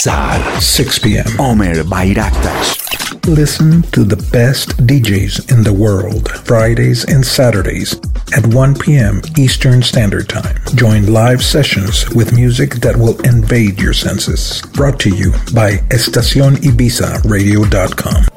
Sal, 6 p.m. Omer Bayraktar. Listen to the best DJs in the world, Fridays and Saturdays at 1 p.m. Eastern Standard Time. Join live sessions with music that will invade your senses. Brought to you by EstaciónIbizaRadio.com.